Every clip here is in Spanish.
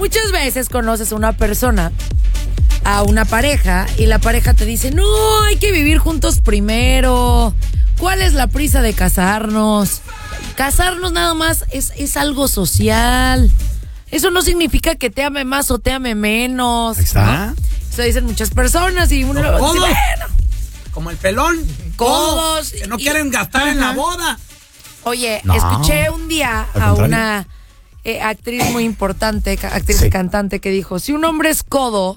Muchas veces conoces a una persona, a una pareja, y la pareja te dice, no, hay que vivir juntos primero. ¿Cuál es la prisa de casarnos? Casarnos nada más es algo social. Eso no significa que te ame más o te ame menos. Ahí está. ¿No? Eso dicen muchas personas y uno dice, bueno. Como el pelón. Codos. Que no quieren gastar en la boda. Oye, escuché un día a una actriz muy importante, actriz y cantante, que dijo, si un hombre es codo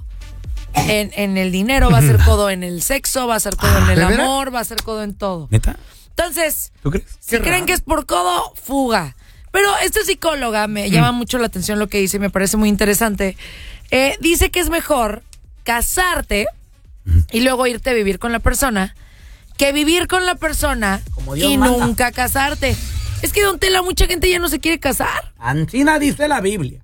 en el dinero, va a ser codo en el sexo, va a ser codo en el amor, va a ser codo en todo. ¿Neta? Entonces, ¿Tú crees? si creen que es por codo, fuga. Pero esta psicóloga me llama mucho la atención lo que dice y me parece muy interesante. Dice que es mejor casarte y luego irte a vivir con la persona que vivir con la persona y manda. Nunca casarte. Es que, don Tela, mucha gente ya no se quiere casar. Ancina dice la Biblia.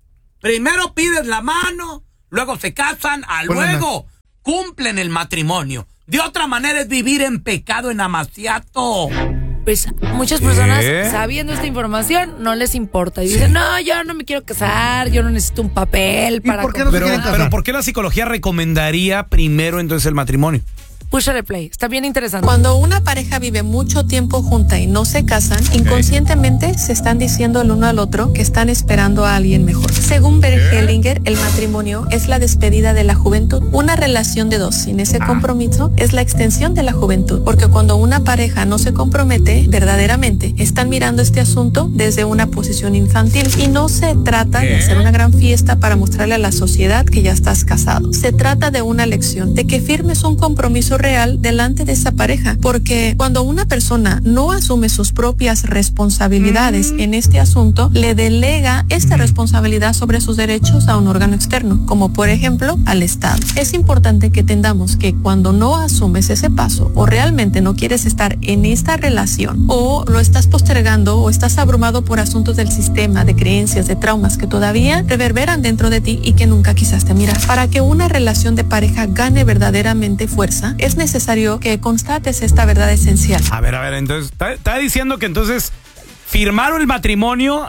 Primero pides la mano, luego se casan, luego cumplen el matrimonio. De otra manera es vivir en pecado, en amaciato. Pues muchas personas, sabiendo esta información, no les importa. Y dicen, no, yo no me quiero casar, yo no necesito un papel para... ¿Por qué no se quieren casar? Pero ¿por qué la psicología recomendaría primero entonces el matrimonio? Push replay, está bien interesante. Cuando una pareja vive mucho tiempo junta y no se casan, inconscientemente se están diciendo el uno al otro que están esperando a alguien mejor. Según Bert Hellinger, el matrimonio es la despedida de la juventud. Una relación de dos sin ese compromiso es la extensión de la juventud, porque cuando una pareja no se compromete verdaderamente, están mirando este asunto desde una posición infantil y no se trata de hacer una gran fiesta para mostrarle a la sociedad que ya estás casado. Se trata de una lección, de que firmes un compromiso real delante de esa pareja, porque cuando una persona no asume sus propias responsabilidades en este asunto, le delega esta responsabilidad sobre sus derechos a un órgano externo, como por ejemplo al Estado. Es importante que entendamos que cuando no asumes ese paso o realmente no quieres estar en esta relación o lo estás postergando o estás abrumado por asuntos del sistema, de creencias, de traumas que todavía reverberan dentro de ti y que nunca quisiste mirar. Para que una relación de pareja gane verdaderamente fuerza, es necesario que constates esta verdad esencial. A ver, entonces, ¿está diciendo que entonces firmar el matrimonio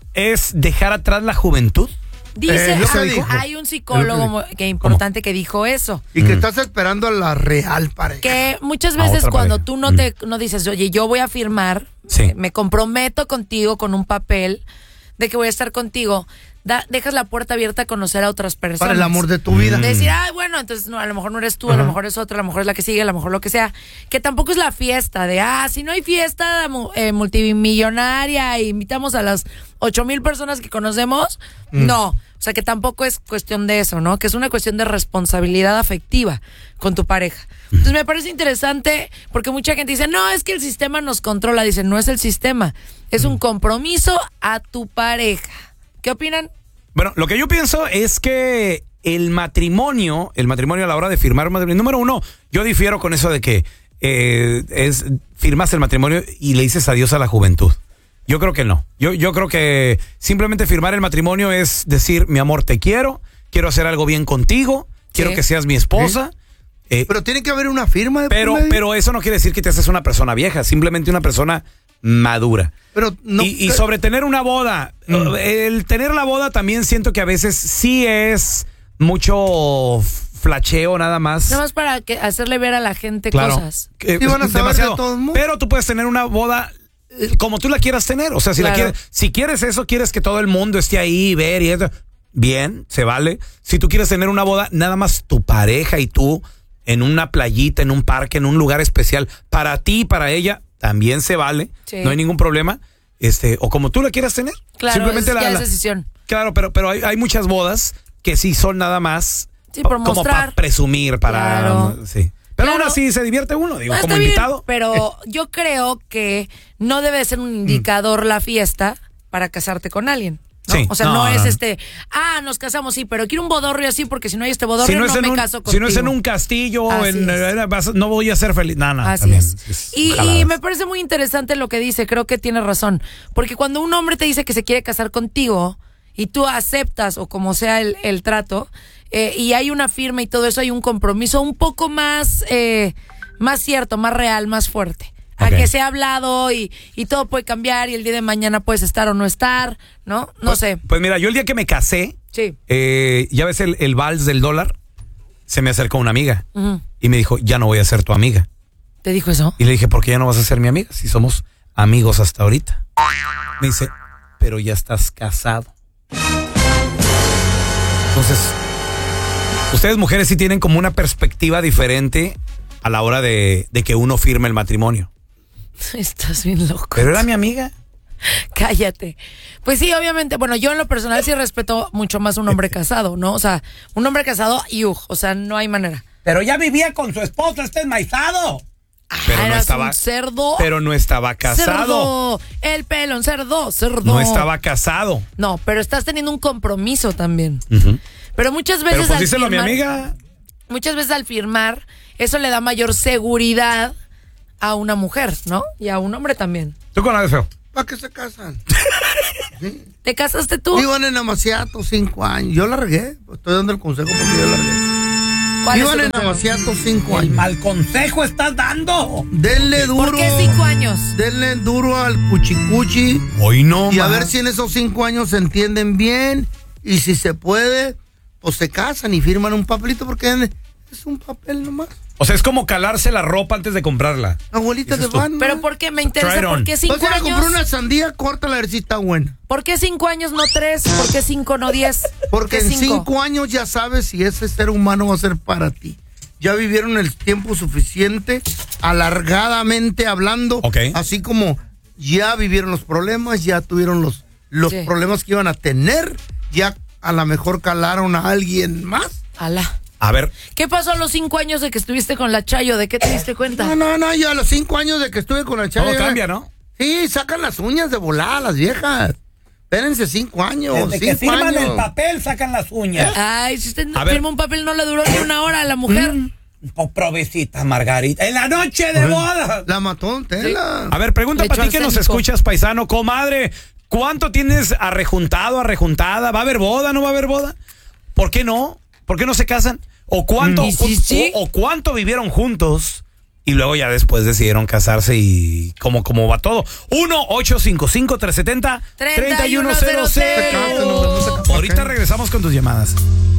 es dejar atrás la juventud? Dice, hay un psicólogo importante que dijo eso. Y que estás esperando a la real pareja. Que muchas veces cuando tú no dices, oye, yo voy a firmar, me comprometo contigo con un papel de que voy a estar contigo, dejas la puerta abierta a conocer a otras personas. Para el amor de tu vida. Decir, bueno, entonces no, a lo mejor no eres tú, a lo mejor es otra, a lo mejor es la que sigue, a lo mejor lo que sea. Que tampoco es la fiesta de, si no hay fiesta multimillonaria e invitamos a las 8,000 personas que conocemos, no. O sea, que tampoco es cuestión de eso, ¿no? Que es una cuestión de responsabilidad afectiva con tu pareja. Entonces me parece interesante porque mucha gente dice, no, es que el sistema nos controla. Dicen, no es el sistema, es un compromiso a tu pareja. ¿Qué opinan? Bueno, lo que yo pienso es que el matrimonio a la hora de firmar un matrimonio, número uno, yo difiero con eso de que firmas el matrimonio y le dices adiós a la juventud. Yo creo que no. Yo creo que simplemente firmar el matrimonio es decir, mi amor, te quiero hacer algo bien contigo, quiero que seas mi esposa. Pero tiene que haber una firma de pero eso no quiere decir que te haces una persona vieja, simplemente una persona madura. Pero no, y sobre tener una boda, el tener la boda también siento que a veces sí es mucho flacheo nada más. Nada más para hacerle ver a la gente cosas. Sí, van a saber de todos modos. Pero tú puedes tener una boda como tú la quieras tener. O sea, si quieres eso, quieres que todo el mundo esté ahí, ver y eso, bien, se vale. Si tú quieres tener una boda, nada más tu pareja y tú en una playita, en un parque, en un lugar especial, para ti y para ella, también se vale. No hay ningún problema. O como tú la quieras tener. Claro, simplemente es decisión. Claro, pero hay muchas bodas que sí son nada más por como mostrar. para presumir, para... Claro. Sí. Pero aún así se divierte uno, digo, como invitado. Bien, pero yo creo que no debe ser un indicador la fiesta para casarte con alguien, ¿no? Sí. O sea, no es nos casamos, sí, pero quiero un bodorrio así porque si no hay este bodorrio no me caso contigo. Si no es en un castillo, no voy a ser feliz. Así también. Y me parece muy interesante lo que dice, creo que tiene razón. Porque cuando un hombre te dice que se quiere casar contigo y tú aceptas o como sea el trato... y hay una firma y todo eso, hay un compromiso un poco más cierto, más real, más fuerte. A que se ha hablado y todo puede cambiar y el día de mañana puedes estar o no estar, ¿no? No sé. Pues mira, yo el día que me casé, Sí. Ya ves el vals del dólar. Se me acercó una amiga Uh-huh. y me dijo, ya no voy a ser tu amiga. ¿Te dijo eso? Y le dije, ¿por qué ya no vas a ser mi amiga? Si somos amigos hasta ahorita. Me dice, pero ya estás casado. Entonces, ustedes mujeres sí tienen como una perspectiva diferente a la hora de que uno firme el matrimonio. Estás bien loco. Pero era mi amiga. Cállate. Pues sí, obviamente, bueno, yo en lo personal sí respeto mucho más un hombre casado, ¿no? O sea, un hombre casado, o sea, no hay manera. Pero ya vivía con su esposo, enmaizado. Pero no Eras estaba, un cerdo. pero no estaba casado. Cerdo. El pelón, cerdo. No estaba casado. No, pero estás teniendo un compromiso también. Uh-huh. Pero muchas veces Pero pues díselo a mi amiga. Muchas veces al firmar, eso le da mayor seguridad a una mujer, ¿no? Y a un hombre también. ¿Tú con la de feo? ¿Para qué se casan? ¿Sí? ¿Te casaste tú? Iban en Amaciato 5 años. Yo la regué. Estoy dando el consejo porque yo la regué. ¿Cuál Iban es en tu consejo? Amaciato 5 El años. mal consejo estás dando. Denle duro. ¿Por qué 5 años? Denle duro al cuchicuchi. Hoy no. Y a ma. ver si en esos 5 años se entienden bien. Y si se puede, pues se casan y firman un papelito porque es un papel nomás. O sea, es como calarse la ropa antes de comprarla. Abuelita de Dices tú. van. Pero ¿por qué? Me interesa. Try it on. ¿Por qué 5 Vas a ir a años? comprar una sandía, córtala a ver si está buena. ¿Por qué 5 años no 3? ¿Por qué 5 no 10? Porque ¿Por en qué 5? 5 años ya sabes si ese ser humano va a ser para ti. Ya vivieron el tiempo suficiente, alargadamente hablando. Ok. Así como ya vivieron los problemas, ya tuvieron los Sí. problemas que iban a tener, ya a lo mejor calaron a alguien más. Alá. A ver, ¿Qué pasó a los 5 años de que estuviste con la Chayo? ¿De qué te diste cuenta? No, yo a los 5 años de que estuve con el chavo. todo cambia, ¿no? Sí, sacan las uñas de volada las viejas. Espérense 5 años. Desde que 5 firman años. el papel, sacan las uñas. Ay, si usted A ver. firma un papel no le duró ni una hora a la mujer. Oh, provecita, Margarita. En la noche de boda. La mató en tela. A ver, pregunta Le para echó ti que nos arsénico. escuchas, paisano, comadre. ¿Cuánto tienes arrejuntada? ¿Va a haber boda? ¿No va a haber boda? ¿Por qué no? ¿Por qué no se casan? ¿O cuánto, ¿Y si sí? o cuánto vivieron juntos y luego ya después decidieron casarse y cómo va todo? 1-855-370-3100. Se casan, hombre, no se casan. Ahorita regresamos con tus llamadas.